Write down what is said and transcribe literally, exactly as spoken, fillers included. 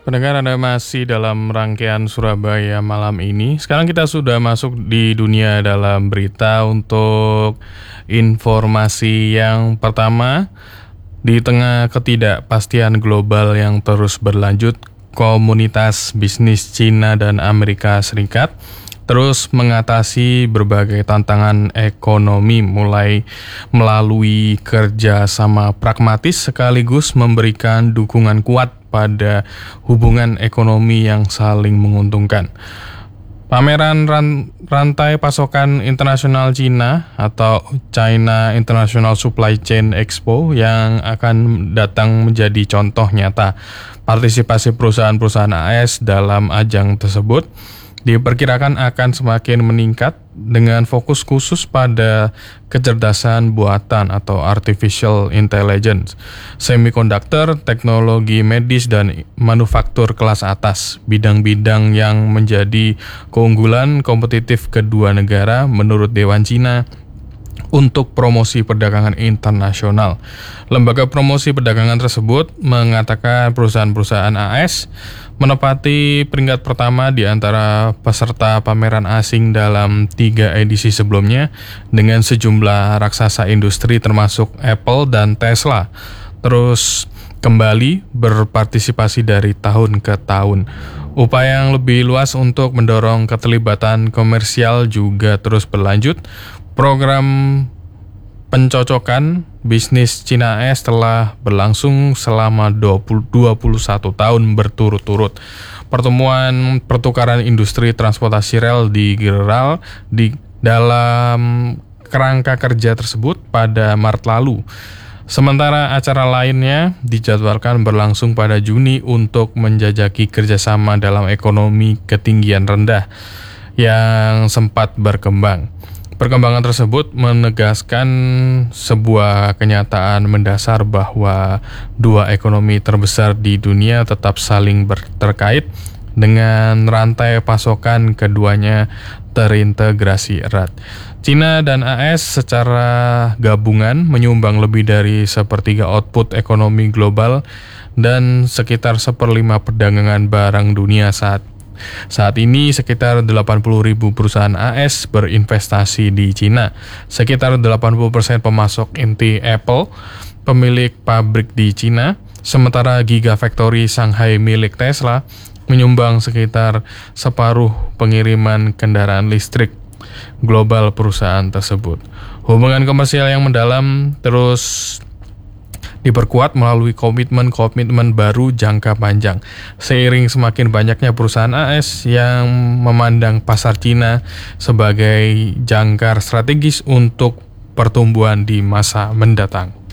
Pendengar, Anda masih dalam rangkaian Surabaya malam ini. Sekarang kita sudah masuk di dunia dalam berita untuk informasi yang pertama. Di tengah ketidakpastian global yang terus berlanjut, komunitas bisnis Cina dan Amerika Serikat terus mengatasi berbagai tantangan ekonomi, mulai melalui kerjasama pragmatis sekaligus memberikan dukungan kuat pada hubungan ekonomi yang saling menguntungkan. Pameran ran, rantai pasokan internasional Cina atau China International Supply Chain Expo yang akan datang menjadi contoh nyata partisipasi perusahaan-perusahaan A S dalam ajang tersebut diperkirakan akan semakin meningkat dengan fokus khusus pada kecerdasan buatan atau artificial intelligence, semikonduktor, teknologi medis, dan manufaktur kelas atas, bidang-bidang yang menjadi keunggulan kompetitif kedua negara menurut Dewan Cina untuk promosi perdagangan internasional. Lembaga promosi perdagangan tersebut mengatakan perusahaan-perusahaan A S menempati peringkat pertama di antara peserta pameran asing dalam tiga edisi sebelumnya dengan sejumlah raksasa industri termasuk Apple dan Tesla terus kembali berpartisipasi dari tahun ke tahun. Upaya yang lebih luas untuk mendorong keterlibatan komersial juga terus berlanjut. Program pencocokan bisnis Cina A S telah berlangsung selama dua puluh satu tahun berturut-turut. Pertemuan pertukaran industri transportasi rel digelar di dalam kerangka kerja tersebut pada Maret lalu. Sementara acara lainnya dijadwalkan berlangsung pada Juni untuk menjajaki kerjasama dalam ekonomi ketinggian rendah yang sempat berkembang. Perkembangan tersebut menegaskan sebuah kenyataan mendasar bahwa dua ekonomi terbesar di dunia tetap saling terkait dengan rantai pasokan keduanya terintegrasi erat. Cina dan A S secara gabungan menyumbang lebih dari sepertiga output ekonomi global dan sekitar seperlima perdagangan barang dunia saat Saat ini sekitar delapan puluh ribu perusahaan A S berinvestasi di Cina. Sekitar delapan puluh persen pemasok inti Apple, pemilik pabrik di Cina, sementara Gigafactory Shanghai milik Tesla menyumbang sekitar separuh pengiriman kendaraan listrik global perusahaan tersebut. Hubungan komersial yang mendalam terus diperkuat melalui komitmen-komitmen baru jangka panjang. Seiring semakin banyaknya perusahaan A S yang memandang pasar Cina sebagai jangkar strategis untuk pertumbuhan di masa mendatang.